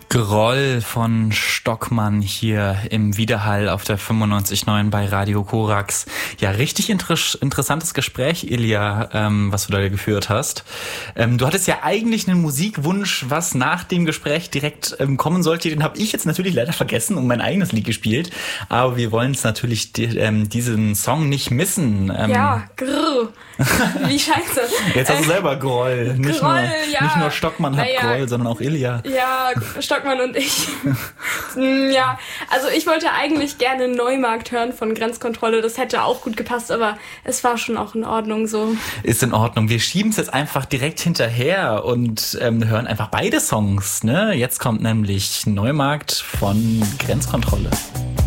Groll von Stockmann hier im Widerhall auf der 95.9 bei Radio Korax. Ja, richtig interessantes Gespräch, Ilja, was du da geführt hast. Du hattest ja eigentlich einen Musikwunsch, was nach dem Gespräch direkt kommen sollte. Den habe ich jetzt natürlich leider vergessen und mein eigenes Lied gespielt. Aber wir wollen es natürlich diesen Song nicht missen. Ja, grrr. Wie scheiße. Jetzt hast du selber Groll. Nicht nur Stockmann hat Groll, sondern auch Ilja. Ja, Stockmann und ich. Ja, also ich wollte eigentlich gerne Neumarkt hören von Grenzkontrolle. Das hätte auch gut gepasst, aber es war schon auch in Ordnung so. Ist in Ordnung. Wir schieben es jetzt einfach direkt hinterher und hören einfach beide Songs. Ne? Jetzt kommt nämlich Neumarkt von Grenzkontrolle.